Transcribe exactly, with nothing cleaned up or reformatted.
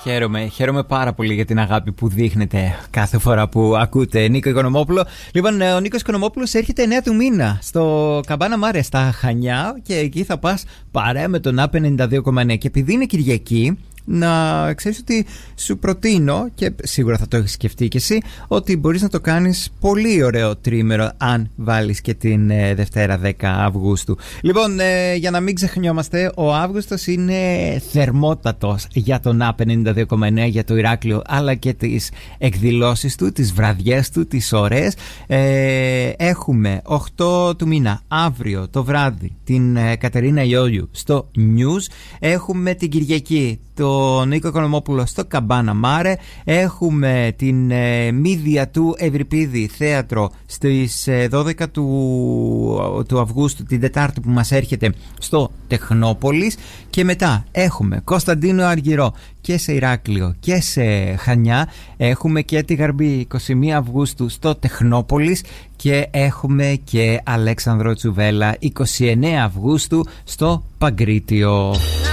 Χαίρομαι, χαίρομαι πάρα πολύ για την αγάπη που δείχνετε κάθε φορά που ακούτε Νίκο Οικονομόπουλο. Λοιπόν, ο Νίκος Οικονομόπουλος έρχεται εννέα του μήνα στο Καμπάνα Μάρε στα Χανιά και εκεί θα πας παρέα με τον ΑΠ ενενήντα δύο κόμμα εννέα. Και επειδή είναι Κυριακή, να ξέρεις ότι σου προτείνω, και σίγουρα θα το έχεις σκεφτεί κι εσύ, ότι μπορείς να το κάνεις πολύ ωραίο τρίμερο αν βάλεις και την ε, Δευτέρα δέκα Αυγούστου. Λοιπόν, ε, για να μην ξεχνιόμαστε, ο Αύγουστος είναι θερμότατος για τον ΑΠ ενενήντα δύο κόμμα εννέα, για το Ηράκλειο, αλλά και τις εκδηλώσεις του, τις βραδιές του, τις ωραίες. ε, Έχουμε οκτώ του μήνα αύριο το βράδυ την ε, Κατερίνα Ιόλιου στο News. Έχουμε την Κυριακή τον Νίκο Οικονομόπουλο στο Καμπάνα Μάρε. Έχουμε την ε, μύδια του Ευρυπίδη θέατρο στις ε, δώδεκα του, του Αυγούστου, την Τετάρτη που μας έρχεται, στο Τεχνόπολης. Και μετά έχουμε Κωνσταντίνο Αργυρό και σε Ηράκλειο και σε Χανιά. Έχουμε και τη Γαρμπή είκοσι μία Αυγούστου στο Τεχνόπολης. Και έχουμε και Αλέξανδρο Τσουβέλα είκοσι εννέα Αυγούστου στο Παγκρίτιο.